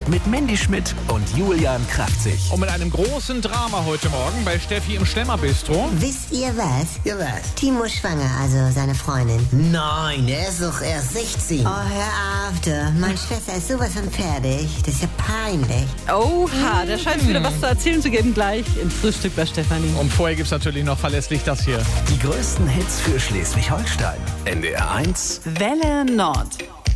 mit Mandy Schmidt und Julian Kraftzig. Und mit einem großen Drama heute Morgen bei Steffi im Schlemmerbistro. Wisst ihr was? Ja, was? Timo ist schwanger, also seine Freundin. Nein, er ist doch erst 16. Oh, hör auf, du. Meine Schwester ist sowas von fertig. Das ist ja peinlich. Oha, der scheint wieder was zu erzählen zu geben gleich im Frühstück bei Stefanie. Und vorher gibt's natürlich noch verlässlich das hier. Die größten Hits für Schleswig-Holstein. NDR 1. Welle Nord.